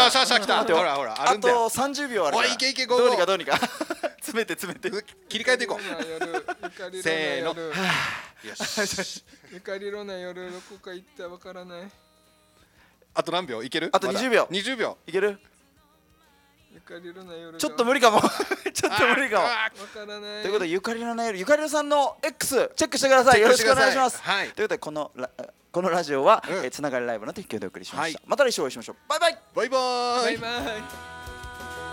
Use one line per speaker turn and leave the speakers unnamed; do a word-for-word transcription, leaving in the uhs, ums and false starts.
しゃしゃ来た。ほらほらあるんだよ。
あとさんじゅうびょうあるから。
おいいけいけ、ゴー
どう
ゴー。
にかどうにか詰めて詰めて
切り替えていこう。
せ
せーの。
ーの。
よし。
ゆかりろな夜どこか行ったわからない。
あと何秒いける？
あとにじゅうびょう。
にじゅうびょ
いける？
ゆかりろな夜。
ちょっと無理かもちょっと無理かも。
わからない。
ということでゆかりのな夜、ゆかりのさんの X チェックしてください。よろしくお願いします。
はい。
ということでこのラこのラジオは、
うん
えーつながりライブの提供でお送りしました。
はい
また来週お会いしましょう。バイバイ。
バイバーイ。
バイバイ。